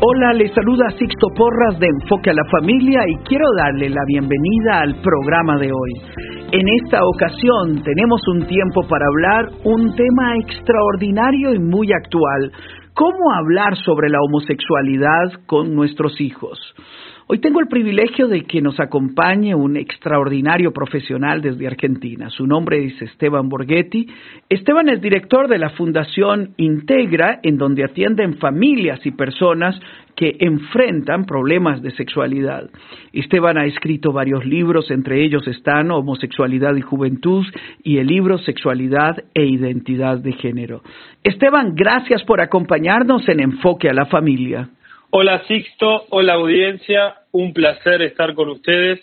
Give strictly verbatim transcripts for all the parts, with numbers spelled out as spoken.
Hola, les saluda Sixto Porras de Enfoque a la Familia y quiero darle la bienvenida al programa de hoy. En esta ocasión tenemos un tiempo para hablar un tema extraordinario y muy actual: ¿cómo hablar sobre la homosexualidad con nuestros hijos? Hoy tengo el privilegio de que nos acompañe un extraordinario profesional desde Argentina. Su nombre es Esteban Borghetti. Esteban es director de la Fundación Integra, en donde atienden familias y personas que enfrentan problemas de sexualidad. Esteban ha escrito varios libros, entre ellos están Homosexualidad y Juventud y el libro Sexualidad e Identidad de Género. Esteban, gracias por acompañarnos en Enfoque a la Familia. Hola Sixto, hola audiencia, un placer estar con ustedes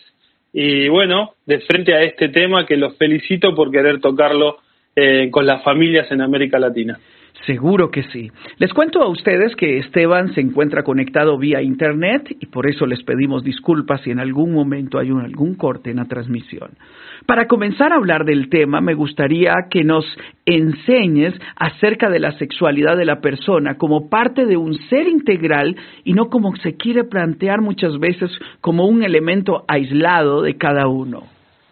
y bueno, de frente a este tema que los felicito por querer tocarlo eh, con las familias en América Latina. Seguro que sí. Les cuento a ustedes que Esteban se encuentra conectado vía internet y por eso les pedimos disculpas si en algún momento hay un, algún corte en la transmisión. Para comenzar a hablar del tema, me gustaría que nos enseñes acerca de la sexualidad de la persona como parte de un ser integral y no como se quiere plantear muchas veces como un elemento aislado de cada uno.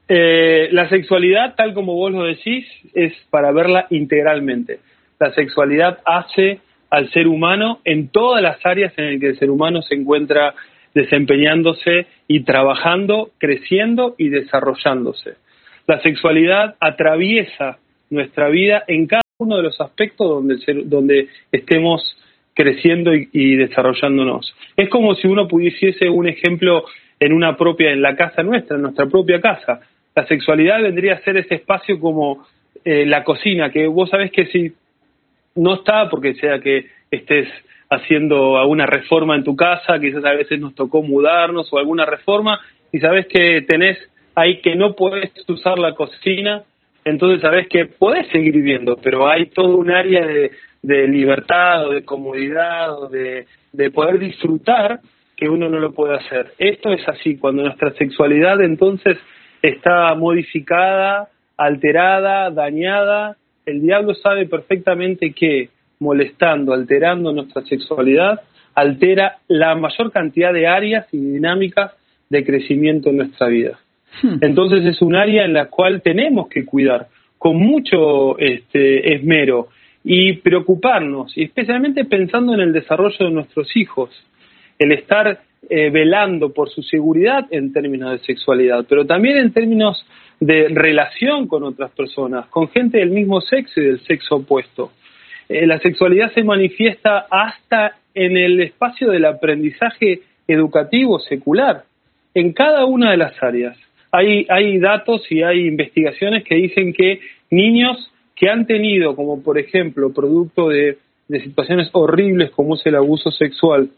Eh, la sexualidad, tal como vos lo decís, es para verla integralmente. La sexualidad hace al ser humano en todas las áreas en las que el ser humano se encuentra desempeñándose y trabajando, creciendo y desarrollándose. La sexualidad atraviesa nuestra vida en cada uno de los aspectos donde, el ser, donde estemos creciendo y, y desarrollándonos. Es como si uno pudiese un ejemplo en una propia, en la casa nuestra, en nuestra propia casa. La sexualidad vendría a ser ese espacio como eh, la cocina, que vos sabés que si no está porque sea que estés haciendo alguna reforma en tu casa, quizás a veces nos tocó mudarnos o alguna reforma y sabes que tenés ahí que no podés usar la cocina, entonces sabes que podés seguir viviendo, pero hay todo un área de, de libertad o de comodidad o de, de poder disfrutar que uno no lo puede hacer. Esto es así, cuando nuestra sexualidad entonces está modificada, alterada, dañada, el diablo sabe perfectamente que molestando, alterando nuestra sexualidad, altera la mayor cantidad de áreas y dinámicas de crecimiento en nuestra vida. Hmm. Entonces es un área en la cual tenemos que cuidar con mucho este, esmero y preocuparnos, y especialmente pensando en el desarrollo de nuestros hijos, el estar eh, velando por su seguridad en términos de sexualidad, pero también en términos de relación con otras personas, con gente del mismo sexo y del sexo opuesto. Eh, la sexualidad se manifiesta hasta en el espacio del aprendizaje educativo secular, en cada una de las áreas. Hay, hay datos y hay investigaciones que dicen que niños que han tenido, como por ejemplo, producto de, de situaciones horribles como es el abuso sexual,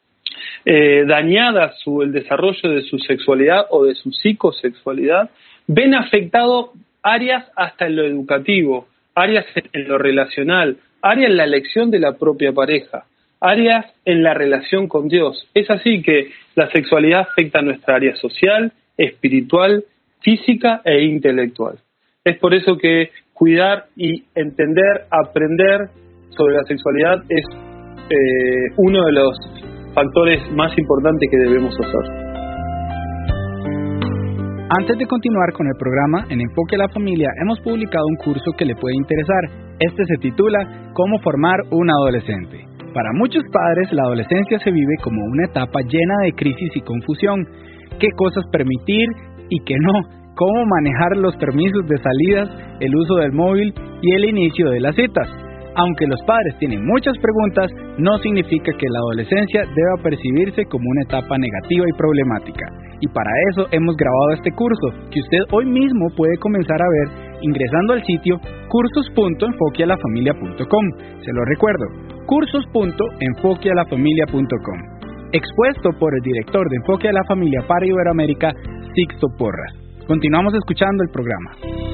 eh, dañada su, el desarrollo de su sexualidad o de su psicosexualidad, ven afectado áreas hasta en lo educativo, áreas en lo relacional, áreas en la elección de la propia pareja, áreas en la relación con Dios. Es así que la sexualidad afecta a nuestra área social, espiritual, física e intelectual. Es por eso que cuidar y entender, aprender sobre la sexualidad es eh, uno de los factores más importantes que debemos hacer. Antes de continuar con el programa, en Enfoque a la Familia hemos publicado un curso que le puede interesar. Este se titula ¿Cómo formar un adolescente? Para muchos padres, la adolescencia se vive como una etapa llena de crisis y confusión. ¿Qué cosas permitir y qué no? ¿Cómo manejar los permisos de salidas, el uso del móvil y el inicio de las citas? Aunque los padres tienen muchas preguntas, no significa que la adolescencia deba percibirse como una etapa negativa y problemática. Y para eso hemos grabado este curso, que usted hoy mismo puede comenzar a ver ingresando al sitio cursos punto enfoque a la familia punto com. Se lo recuerdo, cursos punto enfoque a la familia punto com. Expuesto por el director de Enfoque a la Familia para Iberoamérica, Sixto Porras. Continuamos escuchando el programa.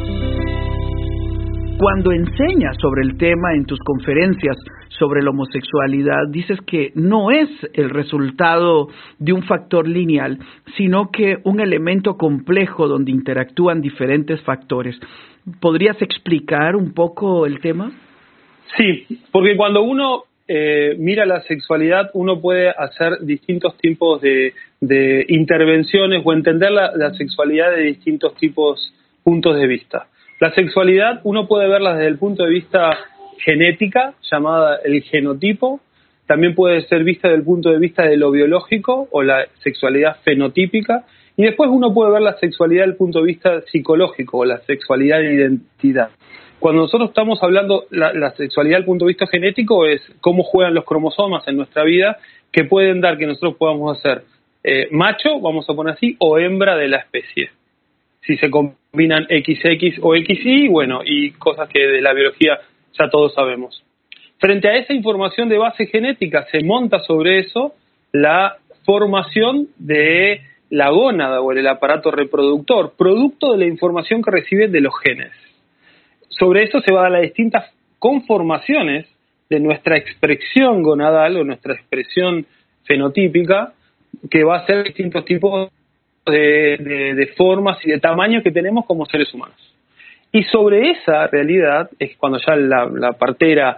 Cuando enseñas sobre el tema en tus conferencias sobre la homosexualidad, dices que no es el resultado de un factor lineal, sino que un elemento complejo donde interactúan diferentes factores. ¿Podrías explicar un poco el tema? Sí, porque cuando uno eh, mira la sexualidad, uno puede hacer distintos tipos de, de intervenciones o entender la, la sexualidad de distintos tipos, puntos de vista. La sexualidad uno puede verla desde el punto de vista genética, llamada el genotipo. También puede ser vista desde el punto de vista de lo biológico o la sexualidad fenotípica. Y después uno puede ver la sexualidad desde el punto de vista psicológico o la sexualidad de identidad. Cuando nosotros estamos hablando, la, la sexualidad desde el punto de vista genético es cómo juegan los cromosomas en nuestra vida, que pueden dar que nosotros podamos hacer eh, macho, vamos a poner así, o hembra de la especie. Si se combinan equis equis o equis y, bueno, y cosas que de la biología ya todos sabemos. Frente a esa información de base genética, se monta sobre eso la formación de la gónada o el aparato reproductor, producto de la información que reciben de los genes. Sobre eso se va a dar las distintas conformaciones de nuestra expresión gonadal o nuestra expresión fenotípica, que va a ser distintos tipos de, de, de formas y de tamaños que tenemos como seres humanos. Y sobre esa realidad es cuando ya la, la partera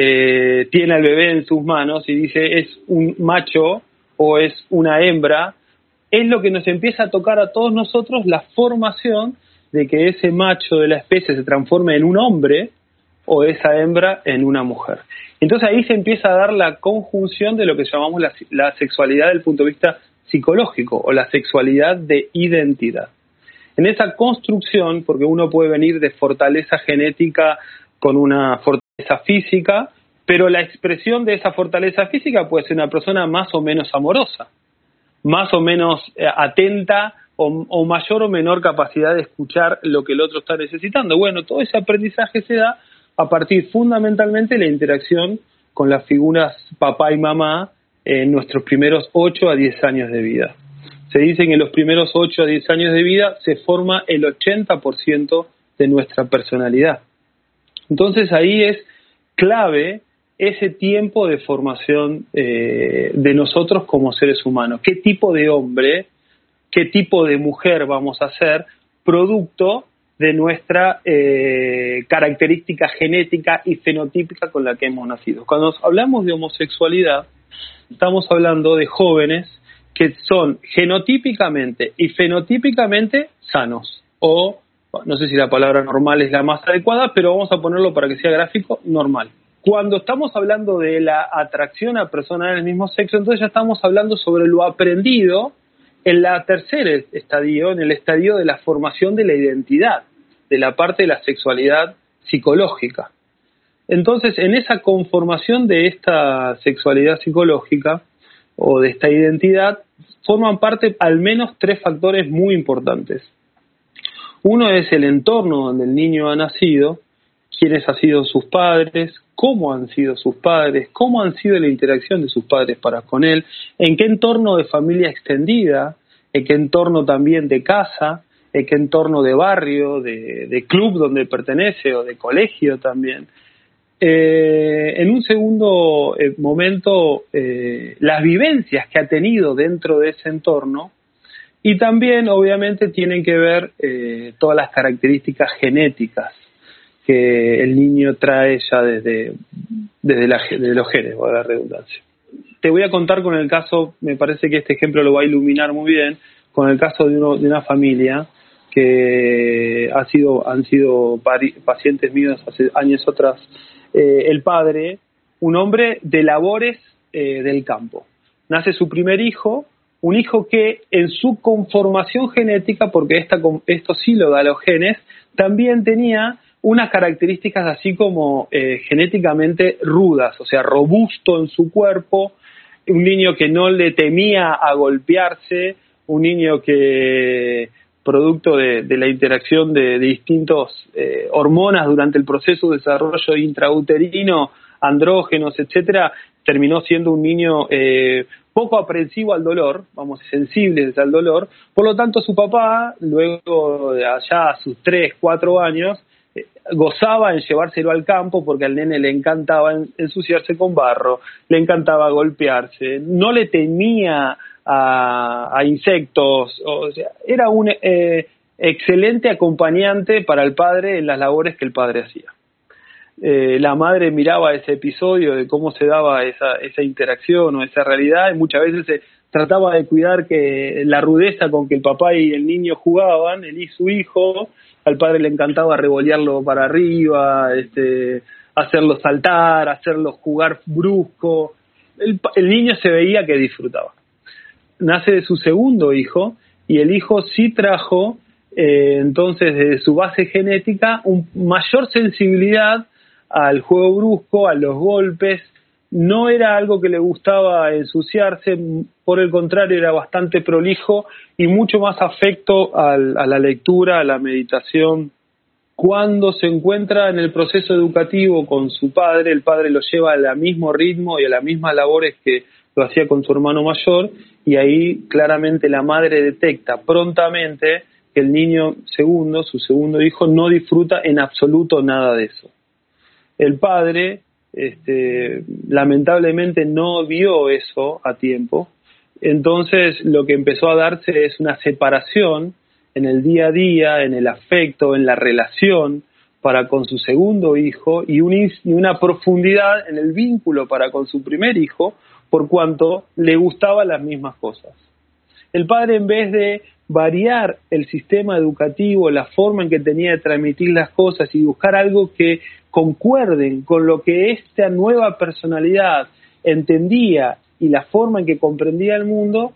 eh, tiene al bebé en sus manos y dice es un macho o es una hembra, es lo que nos empieza a tocar a todos nosotros la formación de que ese macho de la especie se transforme en un hombre o esa hembra en una mujer. Entonces ahí se empieza a dar la conjunción de lo que llamamos la, la sexualidad desde el punto de vista psicológico o la sexualidad de identidad. En esa construcción, porque uno puede venir de fortaleza genética con una fortaleza física, pero la expresión de esa fortaleza física puede ser una persona más o menos amorosa, más o menos eh, atenta o, o mayor o menor capacidad de escuchar lo que el otro está necesitando. Bueno, todo ese aprendizaje se da a partir fundamentalmente de la interacción con las figuras papá y mamá en nuestros primeros ocho a diez años de vida. Se dice que en los primeros ocho a diez años de vida se forma el ochenta por ciento de nuestra personalidad. Entonces ahí es clave ese tiempo de formación eh, de nosotros como seres humanos. ¿Qué tipo de hombre, qué tipo de mujer vamos a ser producto de nuestra eh, característica genética y fenotípica con la que hemos nacido? Cuando hablamos de homosexualidad, estamos hablando de jóvenes que son genotípicamente y fenotípicamente sanos, o no sé si la palabra normal es la más adecuada, pero vamos a ponerlo para que sea gráfico, normal. Cuando estamos hablando de la atracción a personas del mismo sexo, entonces ya estamos hablando sobre lo aprendido en la tercera estadio, en el estadio de la formación de la identidad, de la parte de la sexualidad psicológica. Entonces, en esa conformación de esta sexualidad psicológica o de esta identidad, forman parte al menos tres factores muy importantes. Uno es el entorno donde el niño ha nacido, quiénes han sido sus padres, cómo han sido sus padres, cómo han sido la interacción de sus padres para con él, en qué entorno de familia extendida, en qué entorno también de casa, en qué entorno de barrio, de, de club donde pertenece o de colegio también. Eh, en un segundo eh, momento, eh, las vivencias que ha tenido dentro de ese entorno, y también obviamente tienen que ver eh, todas las características genéticas que el niño trae ya desde, desde, la, desde los genes, por la redundancia. Te voy a contar con el caso, me parece que este ejemplo lo va a iluminar muy bien, con el caso de, uno, de una familia que ha sido, han sido pari, pacientes míos hace años atrás. Eh, el padre, un hombre de labores eh, del campo. Nace su primer hijo, un hijo que en su conformación genética, porque esta, esto sí lo da los genes, también tenía unas características así como eh, genéticamente rudas, o sea, robusto en su cuerpo, un niño que no le temía a golpearse, un niño que, producto de, de la interacción de, de distintos eh, hormonas durante el proceso de desarrollo intrauterino, andrógenos, etcétera, terminó siendo un niño eh, poco aprensivo al dolor, vamos, sensible al dolor. Por lo tanto, su papá, luego de allá a sus tres, cuatro años, gozaba en llevárselo al campo porque al nene le encantaba ensuciarse con barro, le encantaba golpearse, no le temía a, a insectos, o sea, era un eh, excelente acompañante para el padre en las labores que el padre hacía. eh, la madre miraba ese episodio de cómo se daba esa, esa interacción o esa realidad, y muchas veces se trataba de cuidar que la rudeza con que el papá y el niño jugaban, él y su hijo, al padre le encantaba revolearlo para arriba, este, hacerlo saltar, hacerlo jugar brusco. El, el niño se veía que disfrutaba. Nace de su segundo hijo, y el hijo sí trajo, eh, entonces, desde su base genética, un mayor sensibilidad al juego brusco, a los golpes. No era algo que le gustaba ensuciarse, por el contrario, era bastante prolijo y mucho más afecto al, a la lectura, a la meditación. Cuando se encuentra en el proceso educativo con su padre, el padre lo lleva al mismo ritmo y a las mismas labores que lo hacía con su hermano mayor, y ahí claramente la madre detecta prontamente que el niño segundo, su segundo hijo, no disfruta en absoluto nada de eso. El padre, este, lamentablemente no vio eso a tiempo, entonces lo que empezó a darse es una separación en el día a día, en el afecto, en la relación para con su segundo hijo, y una profundidad en el vínculo para con su primer hijo, por cuanto le gustaban las mismas cosas. El padre, en vez de variar el sistema educativo, la forma en que tenía de transmitir las cosas y buscar algo que concuerden con lo que esta nueva personalidad entendía y la forma en que comprendía el mundo,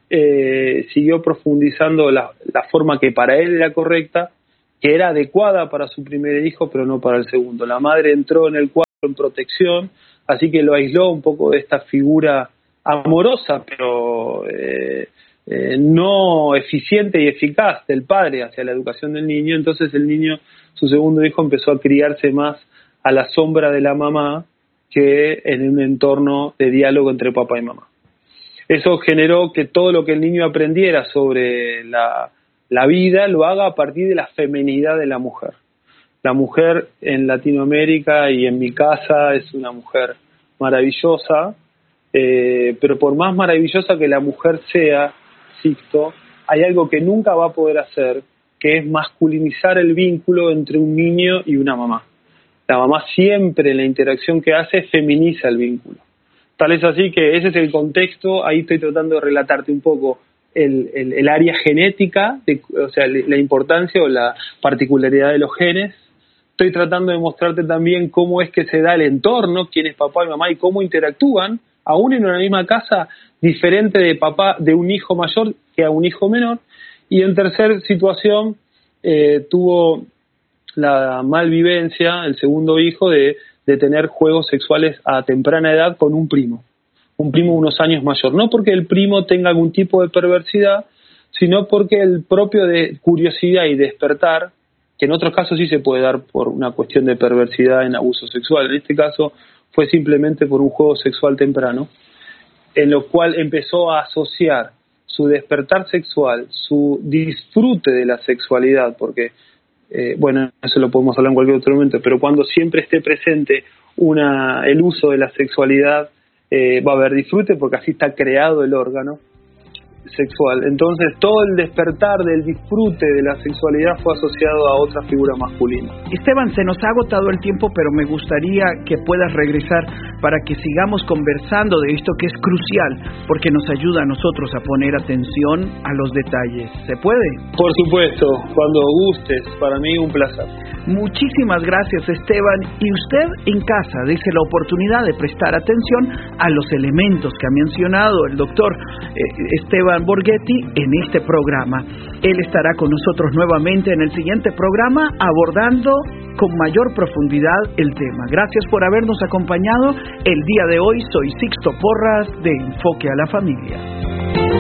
eh, siguió profundizando la, la forma que para él era correcta, que era adecuada para su primer hijo, pero no para el segundo. La madre entró en el cuadro en protección, así que lo aisló un poco de esta figura amorosa, pero eh, eh, no eficiente y eficaz del padre hacia la educación del niño. Entonces el niño, su segundo hijo, empezó a criarse más a la sombra de la mamá que en un entorno de diálogo entre papá y mamá. Eso generó que todo lo que el niño aprendiera sobre la, la vida lo haga a partir de la feminidad de la mujer. La mujer en Latinoamérica y en mi casa es una mujer maravillosa, eh, pero por más maravillosa que la mujer sea, Sixto, hay algo que nunca va a poder hacer, que es masculinizar el vínculo entre un niño y una mamá. La mamá siempre en la interacción que hace feminiza el vínculo. Tal es así que ese es el contexto. Ahí estoy tratando de relatarte un poco el, el, el área genética, de, o sea, la importancia o la particularidad de los genes. Estoy tratando de mostrarte también cómo es que se da el entorno, quién es papá y mamá y cómo interactúan, aún en una misma casa, diferente de papá de un hijo mayor que a un hijo menor. Y en tercer situación, eh, tuvo la malvivencia, el segundo hijo, de, de tener juegos sexuales a temprana edad con un primo, un primo unos años mayor. No porque el primo tenga algún tipo de perversidad, sino porque el propio de curiosidad y despertar, que en otros casos sí se puede dar por una cuestión de perversidad en abuso sexual, en este caso fue simplemente por un juego sexual temprano, en lo cual empezó a asociar su despertar sexual, su disfrute de la sexualidad, porque Eh, bueno, eso lo podemos hablar en cualquier otro momento, pero cuando siempre esté presente una, el uso de la sexualidad, eh, va a haber disfrute, porque así está creado el órgano sexual. Entonces todo el despertar del disfrute de la sexualidad fue asociado a otra figura masculina. Esteban, se nos ha agotado el tiempo, pero me gustaría que puedas regresar para que sigamos conversando de esto que es crucial, porque nos ayuda a nosotros a poner atención a los detalles. ¿Se puede? Por supuesto, cuando gustes, para mí un placer. Muchísimas gracias, Esteban, y usted en casa dése la oportunidad de prestar atención a los elementos que ha mencionado el doctor eh, Esteban Borghetti en este programa. Él estará con nosotros nuevamente en el siguiente programa abordando con mayor profundidad el tema. Gracias por habernos acompañado el día de hoy. Soy Sixto Porras de Enfoque a la Familia.